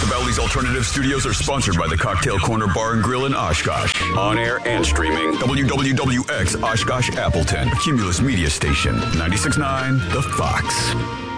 The Bally's Alternative Studios are sponsored by the Cocktail Corner Bar and Grill in Oshkosh. On air and streaming. WWWX Oshkosh Appleton. A Cumulus Media Station. 96.9 The Fox.